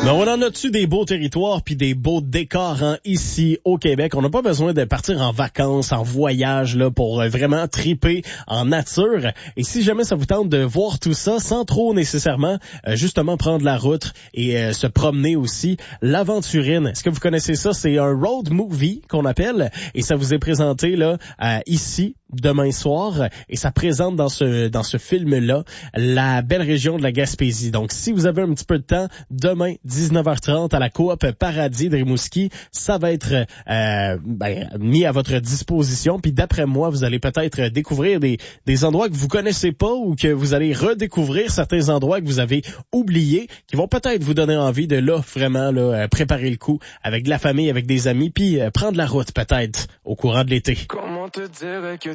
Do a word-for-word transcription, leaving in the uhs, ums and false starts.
Mais on en a-tu des beaux territoires puis des beaux décors hein, ici au Québec? On n'a pas besoin de partir en vacances, en voyage là pour euh, vraiment triper en nature. Et si jamais ça vous tente de voir tout ça sans trop nécessairement euh, justement prendre la route et euh, se promener aussi, l'Aventurine. Est-ce que vous connaissez ça? C'est un road movie qu'on appelle et ça vous est présenté là euh, ici demain soir et ça présente dans ce dans ce film-là la belle région de la Gaspésie. Donc si vous avez un petit peu de temps, demain dix-neuf heures trente à la Coop Paradis de Rimouski, ça va être euh, ben, mis à votre disposition. Puis d'après moi, vous allez peut-être découvrir des des endroits que vous connaissez pas ou que vous allez redécouvrir certains endroits que vous avez oubliés, qui vont peut-être vous donner envie de là vraiment là préparer le coup avec de la famille, avec des amis, puis euh, prendre la route peut-être au courant de l'été. Comment te dire que